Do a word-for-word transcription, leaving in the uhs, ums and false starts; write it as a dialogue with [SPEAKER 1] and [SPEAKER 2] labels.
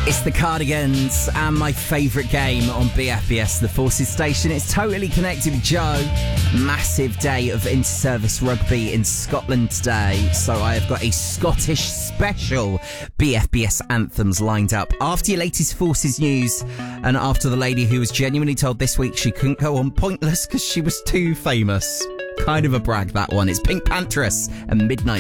[SPEAKER 1] It's the Cardigans and my favourite game on B F B S, the Forces Station. It's Totally Connected with Joe. Massive day of inter-service rugby in Scotland today, so I have got a Scottish special B F B S anthems lined up. After your latest Forces news, and after the lady who was genuinely told this week she couldn't go on Pointless because she was too famous. Kind of a brag, that one. It's Pink Panthers and Midnight